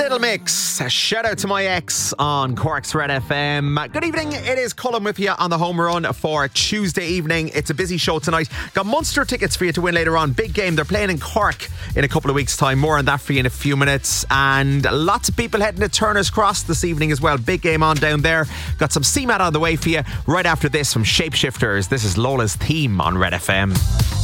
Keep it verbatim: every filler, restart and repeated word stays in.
Little Mix. A shout out to my ex on Cork's Red F M. Good evening. It is Colin with you on the home run for Tuesday evening. It's a busy show tonight. Got Munster tickets for you to win later on. Big game. They're playing in Cork in a couple of weeks' time. More on that for you in a few minutes. And lots of people heading to Turner's Cross this evening as well. Big game on down there. Got some C MAT on the way for you right after this from Shapeshifters. This is Lola's Theme on Red F M.